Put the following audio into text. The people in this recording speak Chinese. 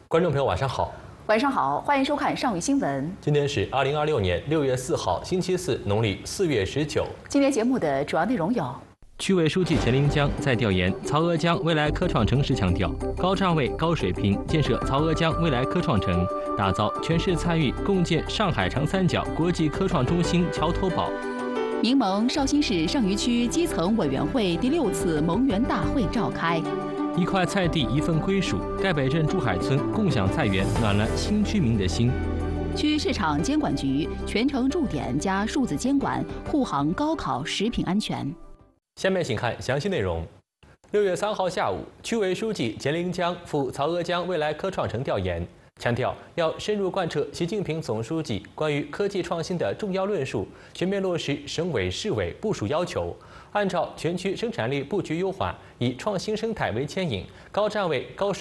观众朋友，晚上好。 晚上好，欢迎收看上午新闻。 今天是2026年6月4号，星期四，农历4月19。 今天节目的主要内容有： 区委书记钱林江在调研曹娥江未来科创城时强调，高站位、高水平建设曹娥江未来科创城，打造全市参与共建上海长三角国际科创中心桥头堡。 民盟绍兴市剩余区基层委员会第6次盟员大会召开。 一块菜地一份归属，岱北镇珠海村共享菜园暖了新居民的心。 区市场监管局全程驻点加数字监管，护航高考食品安全。 下面请看详细内容。6月3号下午，区委书记钱林江赴曹娥江未来科创城调研，强调要深入贯彻习近平总书记关于科技创新的重要论述，全面落实省委市委部署要求，按照全区生产力布局优化，以创新生态为牵引，高站位、高水